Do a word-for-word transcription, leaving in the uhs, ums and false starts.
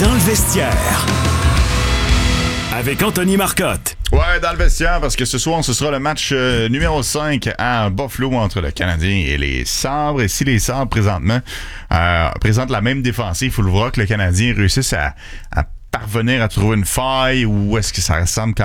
Dans le vestiaire. Avec Anthony Marcotte. Ouais, dans le vestiaire, parce que ce soir, ce sera le match euh, numéro cinq à Buffalo entre le Canadien et les Sabres. Et si les Sabres, présentement, euh, présentent la même défensive, il faut le voir que le Canadien réussisse à, à parvenir à trouver une faille ou est-ce que ça ressemble quand